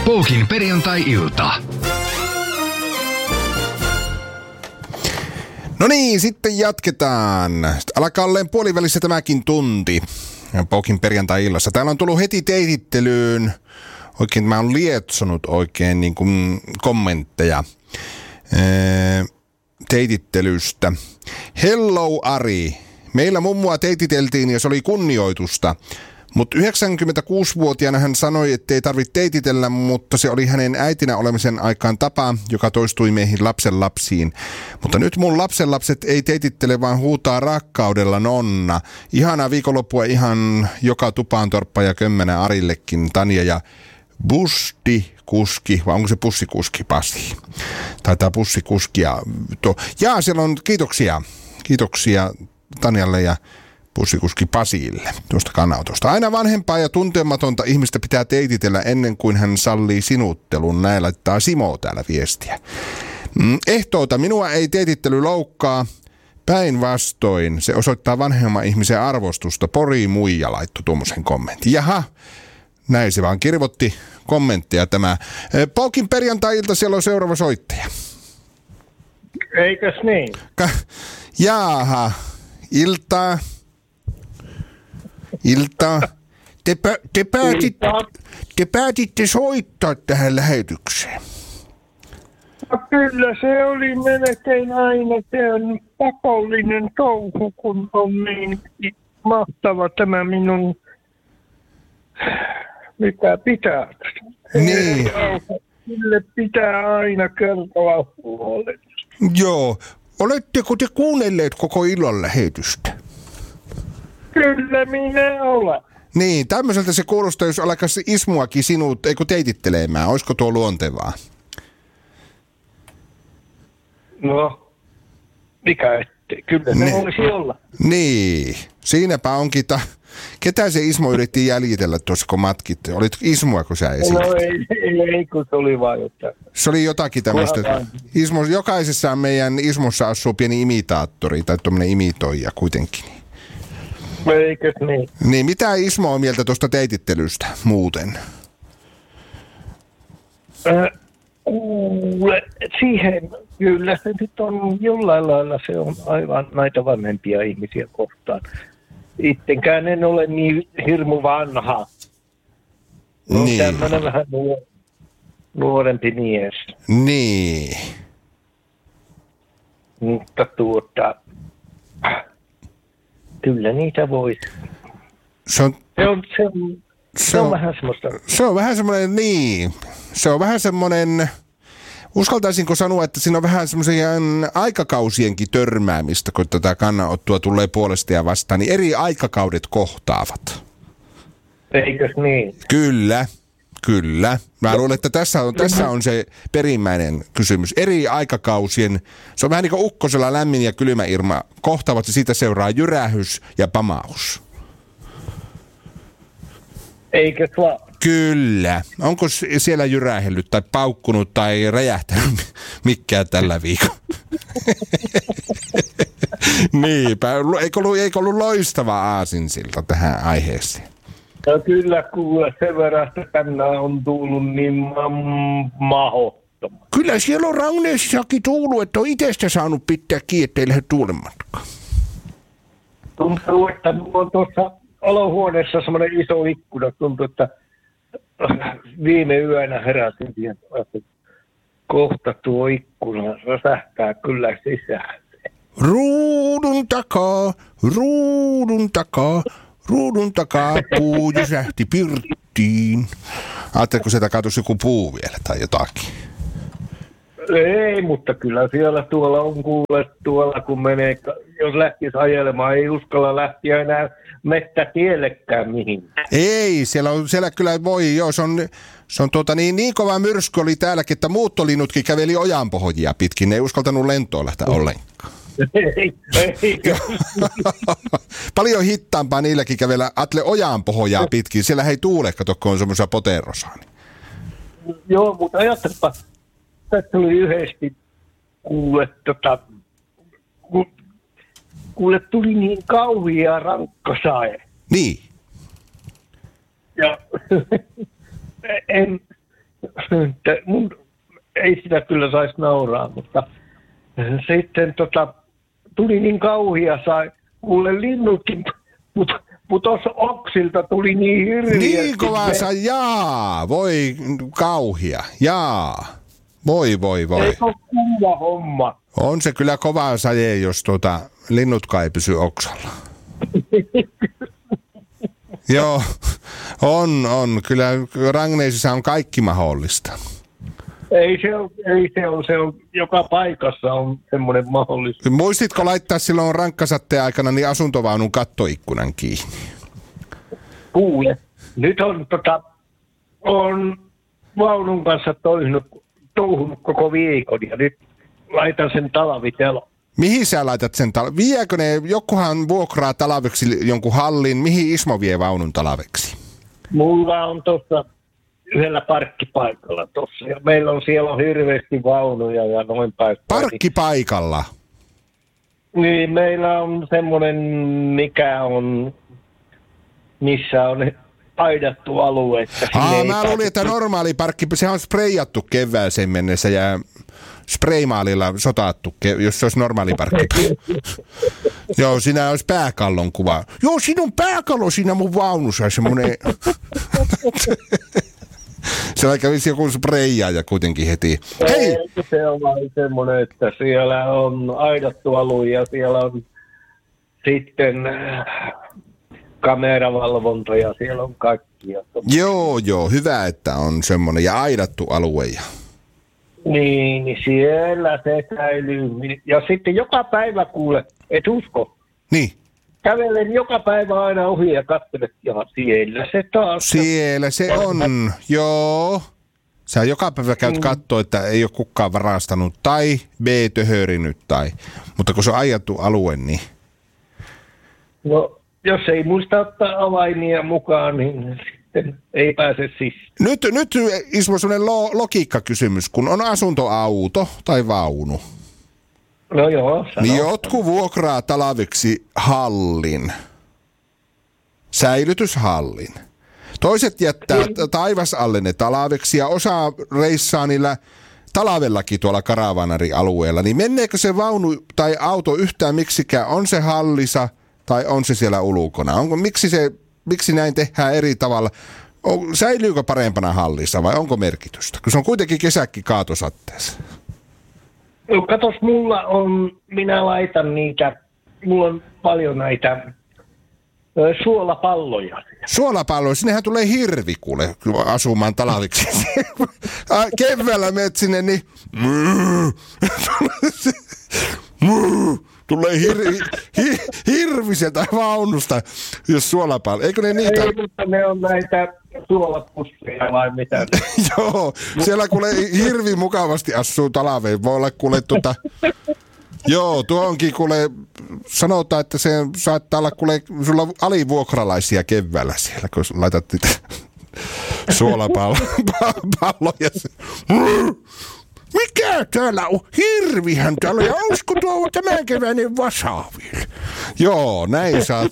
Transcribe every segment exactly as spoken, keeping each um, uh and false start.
Poukin perjantai-ilta. No niin, sitten jatketaan. Alkaa olleen puolivälissä tämäkin tunti. Poukin perjantai-illassa. Täällä on tullut heti teitittelyyn. Oikein mä oon lietsonut oikein niin kuin kommentteja ee, teitittelystä. Hello Ari. Meillä mummua teititeltiin ja se oli kunnioitusta. Mutta yhdeksänkymmentäkuusivuotiaana hän sanoi, että ei tarvitse teititellä, mutta se oli hänen äitinä olemisen aikaan tapa, joka toistui meihin lapsen lapsiin. Mutta nyt mun lapsenlapset ei teitittele, vaan huutaa rakkaudella nonna. Ihanaa viikonloppua ihan joka tupaan torppa ja kömmänä Arillekin, Tanja ja bussikuski, vai onko se bussikuski Pasi? Taitaa bussikuskia. Jaa, siellä on kiitoksia. Kiitoksia Tanjalle ja bussikuski Pasille tuosta kannanotosta. Aina vanhempaa ja tuntematonta ihmistä pitää teititellä ennen kuin hän sallii sinuttelun. Näin laittaa Simo täällä viestiä. Ehtoota, minua ei teitittely loukkaa. Päinvastoin se osoittaa vanhemman ihmisen arvostusta. Pori muija laittoi tuommoisen kommentin. Jaha, näin se vaan kirvoitti kommentteja tämä. Poukin perjantai-ilta, siellä on seuraava soittaja. Eikös niin? Ka- Jaaha, iltaa. Iltaa. Te, pä- te, päätit, te päätitte soittaa tähän lähetykseen. No kyllä se oli melkein aina. Se on pakollinen touhu, kun on niin mahtava tämä minun, mitä pitää. Niin. Sille pitää aina kertoa huolet. Joo. Oletteko te kuunnelleet koko illan lähetystä? Kyllä minä olen. Niin, tämmöiseltä se kuulostaa, jos alkaisi Ismuakin sinut, eikö teitittelemään. Olisiko tuo luontevaa? No, mikä ettei. Kyllä se Ne. voisi olla. Niin, siinäpä onkin. Ta- Ketä se Ismo yritti jäljitellä tuossa, kun matkit? Olit Ismua, kun sä esitit? No ei, ei, ei kun se oli vaan jotain. Se oli jotakin tämmöistä. Ismo, jokaisessa meidän Ismossa asuu pieni imitaattori tai tuommoinen imitoija kuitenkin. Eikö niin? Niin, mitä Ismo on mieltä tuosta teitittelystä muuten? Äh, kuule, siihen kyllä se nyt on jollain lailla se on aivan näitä vanhempia ihmisiä kohtaan. Ittenkään en ole niin hirmu vanha. On Niin. tämmöinen vähän nuor- nuorempi mies. Niin. Mutta tuota, kyllä niitä voi. Se on, Se on, se on, se se on on, vähän semmoista. se on vähän semmoinen, niin. Se on vähän semmoinen, uskaltaisinko sanoa, että siinä on vähän semmoisen aikakausienkin törmäämistä, kun tätä kannanottoa tulee puolesta ja vastaan, niin eri aikakaudet kohtaavat. Eikös niin? Kyllä, kyllä. Mä luulen, että tässä on, tässä on se perimmäinen kysymys. Eri aikakausien, se on vähän niin kuin ukkosella lämmin ja kylmä ilma kohtaavat ja siitä seuraa jyrähys ja pamaus. Eikös vaan? Kyllä. Onko siellä jyrähellyt tai paukkunut tai räjähtänyt mikään tällä viikolla? Niinpä. Eikö ollut, eikö ollut loistava aasinsilta tähän aiheeseen? No kyllä kuule sen verran, että tänne on tullut niin ma- mahottoman. Kyllä siellä on Rauneessakin tuullut, että on itsestä saanut pitää kiinni, ettei lähde tuulenmatkaan. Tuntuu, että mulla on tuossa olohuoneessa semmoinen iso ikkuna. Tuntuu, että viime yönä heräsin siihen, että kohta tuo ikkuna räsähtää kyllä sisään. Ruudun takaa, ruudun takaa, ruudun takaa, puu jysähti pirttiin. Ajatteliko sieltä katosi joku puu vielä tai jotakin? Ei, mutta kyllä siellä tuolla on kuule tuolla, kun menee, jos lähtisi ajelemaan, ei uskalla lähteä enää mettätiellekään mihinkään. Ei, siellä, on, siellä kyllä voi, joo, se on, se on tuota, niin, niin kova myrsky oli täälläkin, että muuttolinnutkin käveli ojanpohjia pitkin, ne ei uskaltanut lentoon lähteä ollenkaan. Ei, ei. Paljon hittaampaa niilläkin kävellä Atle ojanpohjaa pitkin, siellä ei tuule, kato, kun on semmoisia poterosaa. Joo, mutta ajattelepa, tässä tuli yhdesti kuule, tota, ku, kuule tuli niin kauhia rankka sae. Niin. Ja en, mun, ei sitä kyllä saisi nauraa, mutta sitten tota, tuli niin kauhia, sai mulle linnutkin, mutta putos oksilta tuli niin hirviä. Niin kova saa, jaa, voi kauhia, jaa, voi voi voi. Ei ole kuva homma. On se kyllä kova saje, jos tuota, linnutkaan ei pysy oksalla. Joo, on, on. Kyllä Ragneisissa on kaikki mahdollista. Ei se on, ei se on, se on, joka paikassa on semmoinen mahdollisuus. Muistitko laittaa silloin rankkasatteen aikana niin asuntovaunun kattoikkunan kiinni? Kuule, nyt on, tota, on vaunun kanssa touhunut, touhunut koko viikon ja nyt laitan sen talvitelo. Mihin sä laitat sen talveksi? Viekö ne, jokuhan vuokraa talveksi jonkun hallin, mihin Ismo vie vaunun talveksi? Mulla on tuossa yhdellä parkkipaikalla tuossa ja meillä on siellä on hirveästi vaunuja ja noin päin. Parkkipaikalla? Niin, meillä on semmoinen, mikä on, missä on aidattu alue. Että Aa, mä luulin, että normaali parkki, se on spreijattu kevääseen mennessä ja spraymaalilla sotaattu, jos se olisi normaali parkkipaikka. Joo, siinä olisi pääkallon kuva. Joo, siinä on pääkallo siinä mun vaunussa, semmoinen. Siellä kävisi joku spreijaaja kuitenkin heti. Hei! Ei, se on vain semmoinen, että siellä on aidattu alue ja siellä on sitten kameravalvonta ja siellä on kaikkia. Joo, joo, hyvä, että on semmoinen ja aidattu alue. Ja... Niin, niin siellä se säilyy. Ja sitten joka päivä kuule, et usko. Niin. Kävelen joka päivä aina ohi ja katselet, ja siellä se taas. Siellä se on, joo. Sä joka päivä käyt mm. kattoo, että ei ole kukaan varastanut tai B-töhörinyt tai, mutta kun se on aidattu alue, niin... No, jos ei muista ottaa avainia mukaan, niin sitten ei pääse sisään. Nyt, nyt Ismo, sellainen lo, logiikkakysymys, kun on asuntoauto tai vaunu. No joo, sano. Niin jotkut vuokraa talveksi hallin, säilytyshallin. Toiset jättää taivas alle ne talveksi ja osa reissaa niillä talvellakin tuolla Karavanari-alueella. Niin menneekö se vaunu tai auto yhtään miksikään, on se hallissa tai on se siellä ulkona? Onko, miksi, se, miksi näin tehdään eri tavalla? On, säilyykö parempana hallissa vai onko merkitystä? Kun se on kuitenkin kesäkki kaatosatteessa. No katos, mulla on, minä laitan niitä, mulla on paljon näitä ö, suolapalloja. Suolapalloja, sinnehän tulee hirvi kuule asumaan talviksi. Keväällä menet sinne, niin tulee hirvi, hi, hirvi sieltä vaunusta, jos suolapallo. Eikö ne niitä? Ei, mutta ne on näitä suolapusseja vai mitä? Joo, siellä kuule hirvi mukavasti asuu talveen. Voi olla kuule tuota... Joo, tuo onkin kuule, sanotaan, että se saattaa olla kuule, sulla on alivuokralaisia keväällä siellä, kun laitat niitä suolapalloja. Mikä täällä on? Hirvihän täällä ja olisiko tuo tämän keväinen vasaville? Joo, näin saat.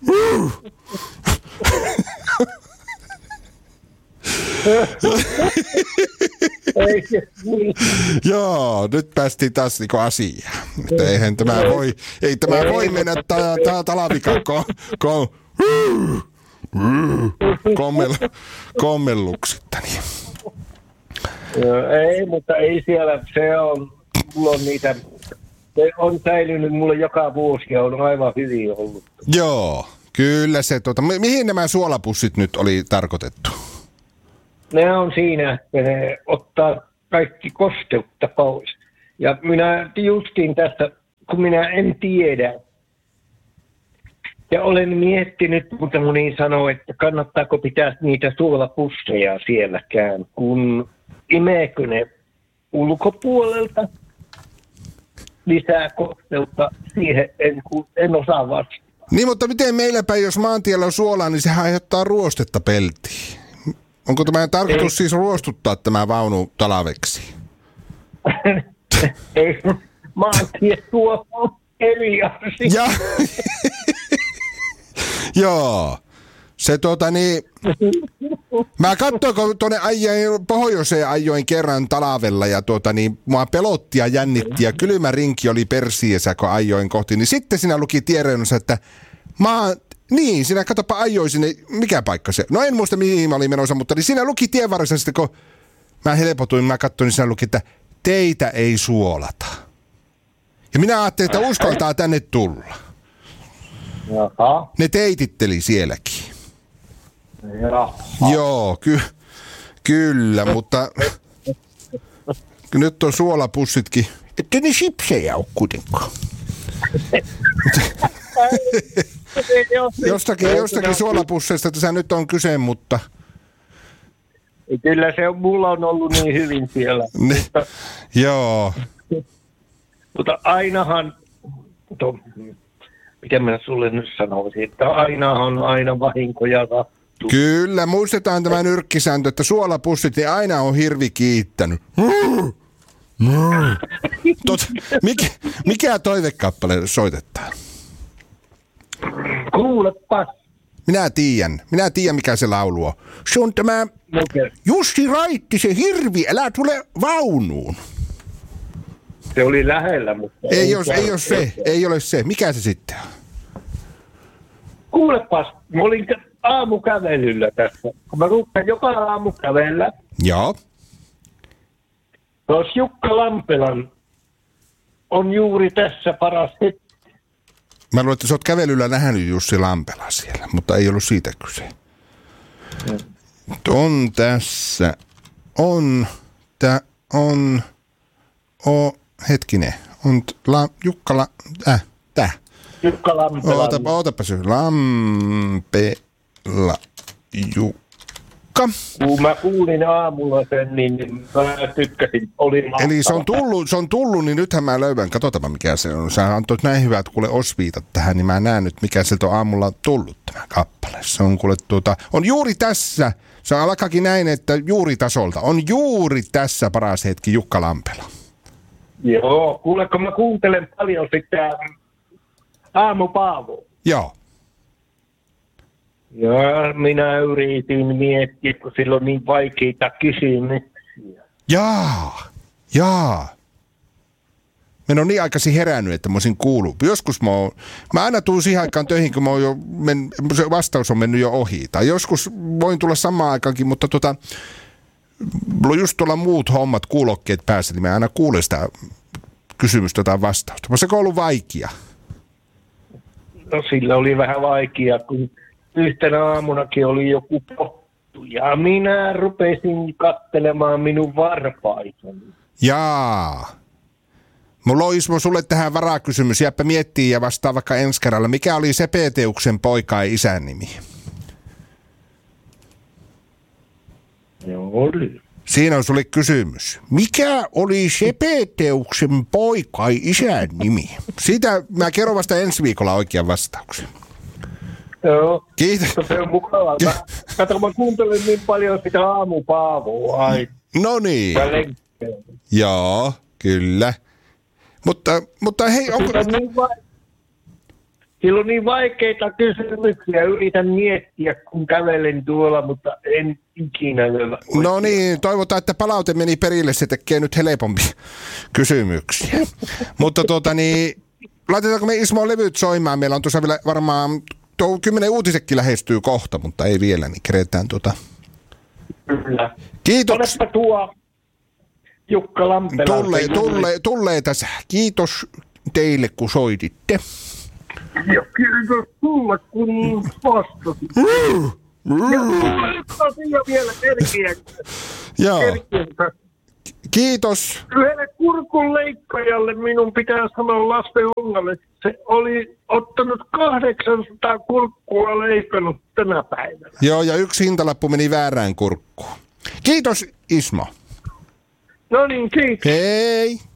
Joo, nyt päästiin taas niinku asiaan. Että eihän tämä voi, ei tämä voi mennä tää talvikakko kommelluksitta. Niin. Ei, mutta ei siellä, se on, mulla on niitä, se on säilynyt mulle joka vuosi ja on aivan hyvin ollut. Joo, kyllä se, tuota, mihin nämä suolapussit nyt oli tarkoitettu? Ne on siinä, että ne ottaa kaikki kosteutta pois. Ja minä justiin tästä, kun minä en tiedä, ja olen miettinyt, mutta moni sanoo, että kannattaako pitää niitä suolapusseja sielläkään, kun imeekö ne ulkopuolelta lisää kosteutta siihen, en, en osaa vastata. Niin, mutta miten meillä päin, jos maantiellä on suolaa, niin sehän aiheuttaa ruostetta peltiin. Onko tämä tarkoitus ei. Siis ruostuttaa tämä vaunu talveksi? Ei, maantie tuo on eri asia. Ja, joo, Se tota niin, mä katsoin, kun tuonne ajoin, pohjoiseen ajoin kerran talvella ja tuota niin, mua pelotti ja jännitti ja kylmä rinki oli persiessä, kun ajoin kohti. Niin sitten siinä luki tiedonnossa, että mä niin, sinä katsopa ajoin sinne, mikä paikka se? No en muista mihin mä olin menossa, mutta niin siinä luki tienvarressa sitten, kun mä helpotuin, mä katsoin, niin siinä luki, että teitä ei suolata. Ja minä ajattelin, että uskaltaa tänne tulla. Jaha. Ne teititteli sielläkin. Jaha. Joo, ky- kyllä, mutta nyt on suolapussitkin. Että ne sipsejä ole kuitenkaan. jostakin jostakin suolapusseista tässä nyt on kyse, mutta... Kyllä se on, mulla on ollut niin hyvin siellä. Ne, mutta, joo. Mutta ainahan... Mutta, miten mä sulle nyt sanoisin, että ainahan aina vahinkoja sattuu. Kyllä, muistetaan tämä nyrkkisääntö, että suolapussit niin aina on hirvi kiittänyt. Tot, mikä, mikä toivekappale soitetaan? Kuulepas. Minä tiedän. Minä tiedän, mikä se laulu on. Se on tämä Okay. Jussi Raittisen Hirvi, älä tule vaunuun. Se oli lähellä, mutta... Ei, ei, ole, ei ole se, ei ole se. Mikä se sitten on? Kuulepas, mä olin aamukävelyllä tässä. Kun mä rupean joka aamu kävellä. Joo. Tuossa Jukka Lampelan on juuri tässä paras hetki. Mä luulen, että sä oot kävelyllä nähnyt Jussi Lampela siellä, mutta ei ollut siitä kyse. Mm. On tässä, on, tää on, o, hetkinen, on la, Jukka la, äh, tää. Jukka Lampela. Ootapa, ootapa se, Lampela, Jukka. Kun mä kuulin aamulla sen, niin mä tykkäsin. Oli Eli se on, tullut, se on tullut, niin nythän mä löydän. Katsotaan mikä se on. Sä antoit näin hyvät kuule osviitat tähän, niin mä näen nyt mikä sieltä on aamulla tullut tämä kappale. Se on kuule tuota, on juuri tässä, se alkaakin näin, että juuri tasolta. On juuri tässä paras hetki Jukka Lampela. Joo, kuule kun mä kuuntelen paljon sitä Aamu Paavoa. Joo. Ja minä yritin miettiä, kun sillä on niin vaikeita kysymyksiä. Jaa, jaa. Mä en niin aikaisin herännyt, että mä olisin kuullut. Joskus mä oon, mä aina tuun siihen aikaan töihin, kun mä oon jo, men, se vastaus on mennyt jo ohi. Tai joskus voin tulla samaan aikaankin, mutta tota, mulla on just tuolla muut hommat, kuulokkeet päässä, niin mä aina kuulen sitä kysymystä tai vastausta. Mutta se on ollut vaikea. No sillä oli vähän vaikea, kun yhtenä aamunakin oli joku pottu. Ja minä rupesin katselemaan minun varpaitani. Jaa. Mulla on Ismo sulle tähän varakysymys. Jääpä miettii ja vastaa vaikka ensi kerralla. Mikä oli Sepeteuksen poika ja isän nimi? Joo, oli. Siinä on sulle kysymys. Mikä oli Sepeteuksen poika ja isän nimi? Siitä mä kerron vasta ensi viikolla oikean vastauksen. Joo. Kiitos. Se on mukavaa. Mä, kato, mä kuuntelen niin paljon sitä aamupaavoa. Ai. No niin. Joo, kyllä. Mutta, mutta hei, onko... Sillä on niin, va- Sillä on niin vaikeita kysymyksiä. Yritän miettiä, kun kävelen tuolla, mutta en ikinä löydä. No niin, toivotaan, että palaute meni perille. Se tekee nyt helpompia kysymyksiä. Mutta tuota niin, laitetaanko me Ismo levyt soimaan? Meillä on tuossa vielä varmaan... Tuo kymmenen uutisekin lähestyy kohta, mutta ei vielä, niin keretään tuota. Kyllä. Kiitos. Olepa tuo Jukka Lampela. Tulee, tulee, tulee tässä. Kiitos teille, kun soititte. Joo, kiitos sulle, kun vastasit. Ja asia vielä kerkiä. Joo. Kiitos. Yhdelle kurkunleikkajalle minun pitää sanoa Lasse Ongalle, että se oli ottanut kahdeksansataa kurkkua leikannut tänä päivänä. Joo, ja yksi hintalappu meni väärään kurkkuun. Kiitos, Ismo. No niin, kiitos. Hei.